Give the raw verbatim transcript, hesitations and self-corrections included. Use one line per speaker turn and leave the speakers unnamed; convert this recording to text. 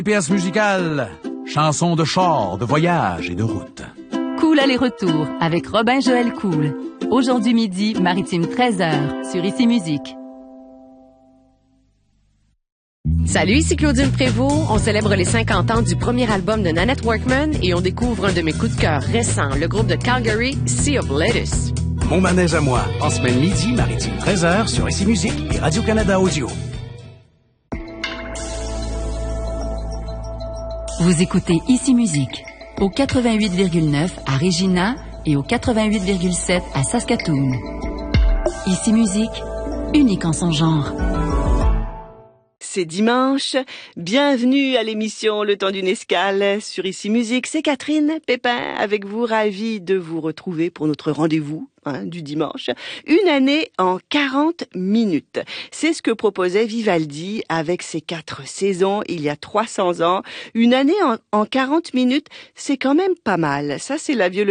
G P S musical, chansons de char, de voyage et de route.
Cool aller-retour avec Robin Joël Cool. Aujourd'hui midi, Maritime treize heures sur Ici Musique.
Salut, ici Claudine Prévost. On célèbre les cinquante ans du premier album de Nanette Workman et on découvre un de mes coups de cœur récents, le groupe de Calgary, Sea of Lettuce.
Mon manège à moi, en semaine midi, Maritime treize heures sur Ici Musique et Radio-Canada Audio.
Vous écoutez Ici Musique au quatre-vingt-huit virgule neuf à Regina et au quatre-vingt-huit virgule sept à Saskatoon. Ici Musique, unique en son genre.
C'est dimanche. Bienvenue à l'émission Le Temps d'une escale sur Ici Musique. C'est Catherine Pépin avec vous, ravie de vous retrouver pour notre rendez-vous hein, du dimanche. Une année en quarante minutes. C'est ce que proposait Vivaldi avec ses quatre saisons il y a trois cents ans. Une année en, en quarante minutes, c'est quand même pas mal. Ça, c'est la violence.